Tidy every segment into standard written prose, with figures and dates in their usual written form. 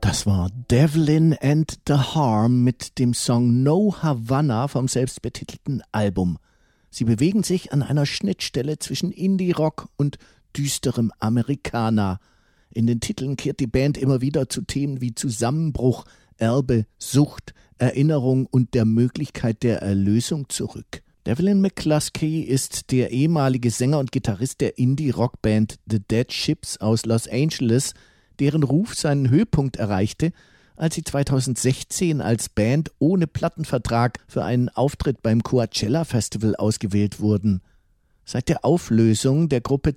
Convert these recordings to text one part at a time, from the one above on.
Das war Devlin and the Harm mit dem Song No Havana vom selbstbetitelten Album. Sie bewegen sich an einer Schnittstelle zwischen Indie-Rock und düsterem Amerikaner. In den Titeln kehrt die Band immer wieder zu Themen wie Zusammenbruch, Erbe, Sucht, Erinnerung und der Möglichkeit der Erlösung zurück. Devlin McCluskey ist der ehemalige Sänger und Gitarrist der Indie-Rockband The Dead Ships aus Los Angeles, deren Ruf seinen Höhepunkt erreichte, als sie 2016 als Band ohne Plattenvertrag für einen Auftritt beim Coachella Festival ausgewählt wurden. Seit der Auflösung der Gruppe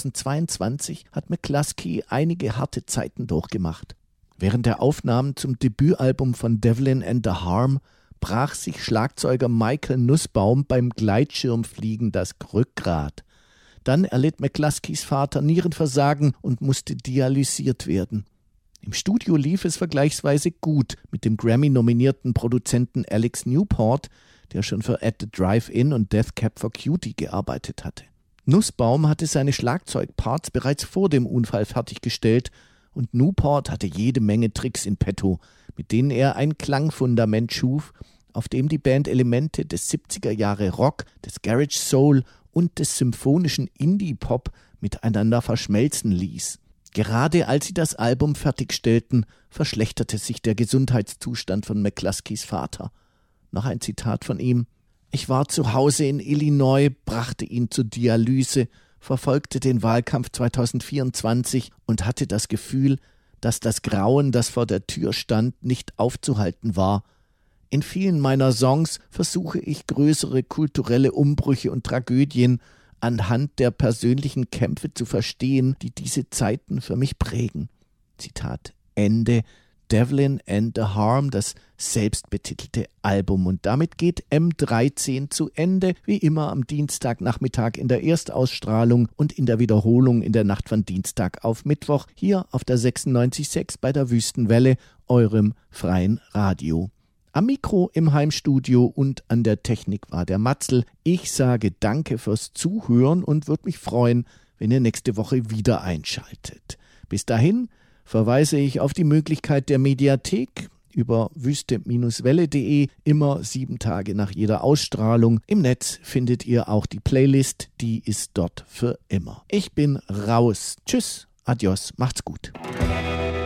2022 hat McCluskey einige harte Zeiten durchgemacht. Während der Aufnahmen zum Debütalbum von Devlin and the Harm brach sich Schlagzeuger Michael Nussbaum beim Gleitschirmfliegen das Rückgrat. Dann erlitt McCluskeys Vater Nierenversagen und musste dialysiert werden. Im Studio lief es vergleichsweise gut mit dem Grammy-nominierten Produzenten Alex Newport, der schon für At the Drive-In und Death Cab for Cutie gearbeitet hatte. Nussbaum hatte seine Schlagzeugparts bereits vor dem Unfall fertiggestellt und Newport hatte jede Menge Tricks in petto, mit denen er ein Klangfundament schuf, auf dem die Band Elemente des 70er Jahre Rock, des Garage Soul und des symphonischen Indie-Pop miteinander verschmelzen ließ. Gerade als sie das Album fertigstellten, verschlechterte sich der Gesundheitszustand von McCluskeys Vater. Noch ein Zitat von ihm: Ich war zu Hause in Illinois, brachte ihn zur Dialyse, verfolgte den Wahlkampf 2024 und hatte das Gefühl, dass das Grauen, das vor der Tür stand, nicht aufzuhalten war. In vielen meiner Songs versuche ich größere kulturelle Umbrüche und Tragödien anhand der persönlichen Kämpfe zu verstehen, die diese Zeiten für mich prägen. Zitat Ende. Devlin and the Harm, das selbstbetitelte Album. Und damit geht M13 zu Ende, wie immer am Dienstagnachmittag in der Erstausstrahlung und in der Wiederholung in der Nacht von Dienstag auf Mittwoch, hier auf der 96.6 bei der Wüstenwelle, eurem freien Radio. Am Mikro im Heimstudio und an der Technik war der Matzl. Ich sage danke fürs Zuhören und würde mich freuen, wenn ihr nächste Woche wieder einschaltet. Bis dahin verweise ich auf die Möglichkeit der Mediathek über wüste-welle.de, immer 7 Tage nach jeder Ausstrahlung. Im Netz findet ihr auch die Playlist, die ist dort für immer. Ich bin raus. Tschüss, adios, macht's gut.